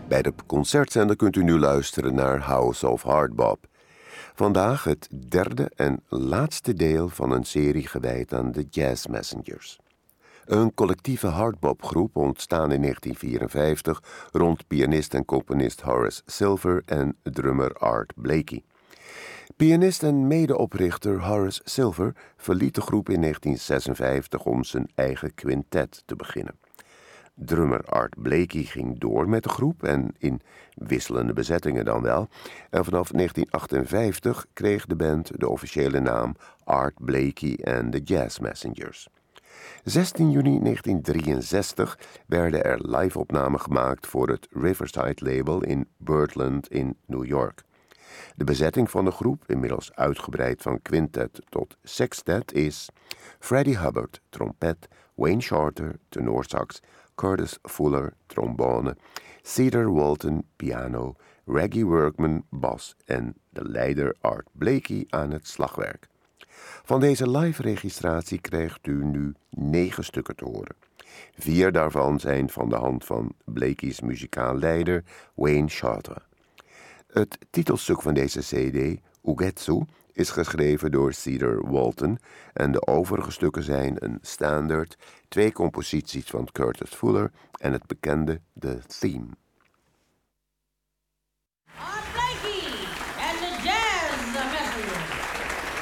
Bij de concertzender kunt u nu luisteren naar House of Hardbop. Vandaag het derde en laatste deel van een serie gewijd aan de Jazz Messengers. Een collectieve hardbopgroep ontstaan in 1954 rond pianist en componist Horace Silver en drummer Art Blakey. Pianist en medeoprichter Horace Silver verliet de groep in 1956 om zijn eigen quintet te beginnen. Drummer Art Blakey ging door met de groep en in wisselende bezettingen dan wel. En vanaf 1958 kreeg de band de officiële naam Art Blakey and the Jazz Messengers. 16 juni 1963 werden er live-opnamen gemaakt voor het Riverside label in Birdland in New York. De bezetting van de groep, inmiddels uitgebreid van quintet tot sextet, is Freddie Hubbard, trompet, Wayne Shorter, tenorsax, Curtis Fuller, trombone, Cedar Walton, piano, Reggie Workman, bas en de leider Art Blakey aan het slagwerk. Van deze live-registratie krijgt u nu 9 stukken te horen. 4 daarvan zijn van de hand van Blakey's muzikaal leider Wayne Shorter. Het titelstuk van deze cd, Ugetsu, is geschreven door Cedar Walton en de overige stukken zijn een standaard, 2 composities van Curtis Fuller en het bekende The Theme.